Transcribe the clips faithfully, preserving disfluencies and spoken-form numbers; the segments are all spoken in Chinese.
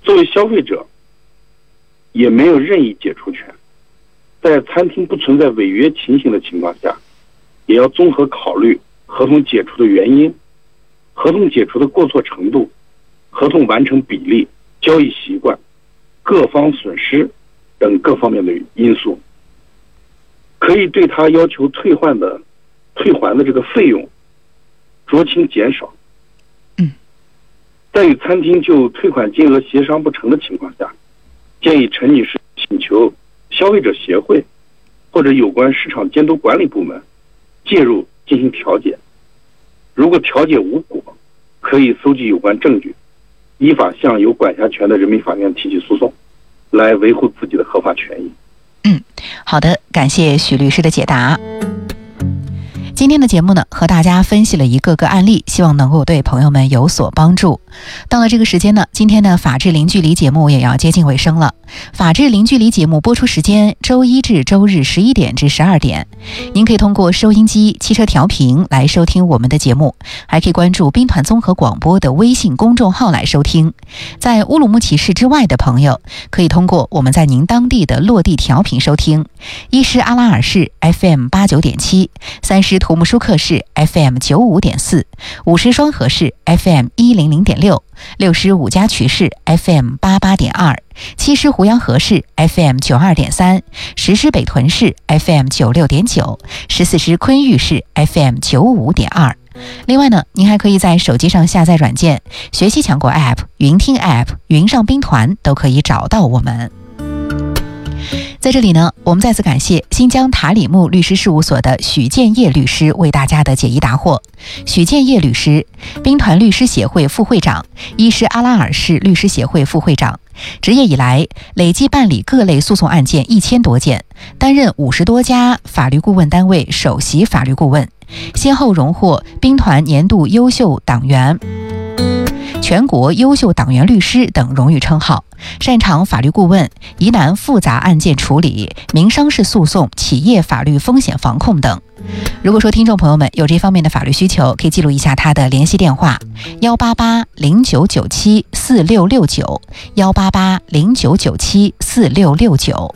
作为消费者，也没有任意解除权。在餐厅不存在违约情形的情况下，也要综合考虑合同解除的原因、合同解除的过错程度、合同完成比例、交易习惯、各方损失等各方面的因素，可以对他要求退换的退还的这个费用酌情减少。 嗯， 在与餐厅就退款金额协商不成的情况下，建议陈女士请求消费者协会或者有关市场监督管理部门介入进行调解。如果调解无果，可以搜集有关证据，依法向有管辖权的人民法院提起诉讼，来维护自己的合法权益。 嗯，好的，感谢许律师的解答。今天的节目呢，和大家分析了一个个案例，希望能够对朋友们有所帮助。到了这个时间呢，今天的法治零距离节目也要接近尾声了。法治零距离节目播出时间周一至周日十一点至十二点，您可以通过收音机、汽车调频来收听我们的节目，还可以关注兵团综合广播的微信公众号来收听。在乌鲁木齐市之外的朋友，可以通过我们在您当地的落地调频收听。一是阿拉尔市 F M 八九点七，三是图木舒克市 F M 九五点四，五是双河市 F M 一零零点六，六是五家渠市 F M 八八点二，七是胡杨河市 F M 九二点三，十是北屯市 F M 九六点九，十四是昆玉市 F M 九五点二。另外呢，您还可以在手机上下载软件学习强国 App、云听 App、云上兵团，都可以找到我们。在这里呢，我们再次感谢新疆塔里木律师事务所的许建业律师为大家的解疑答惑。许建业律师，兵团律师协会副会长，伊什阿拉尔市律师协会副会长，执业以来累计办理各类诉讼案件一千多件，担任五十多家法律顾问单位首席法律顾问，先后荣获兵团年度优秀党员、全国优秀党员律师等荣誉称号，擅长法律顾问、疑难复杂案件处理、民商事诉讼、企业法律风险防控等。如果说听众朋友们有这方面的法律需求，可以记录一下他的联系电话：幺八八零九九七四六六九，幺八八零九九七四六六九。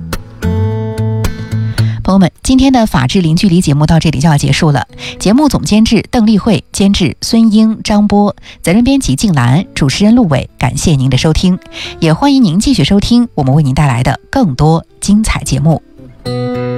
朋友们，今天的法治零距离节目到这里就要结束了。节目总监制邓丽慧，监制孙英、张波，责任编辑静兰，主持人陆伟。感谢您的收听，也欢迎您继续收听我们为您带来的更多精彩节目。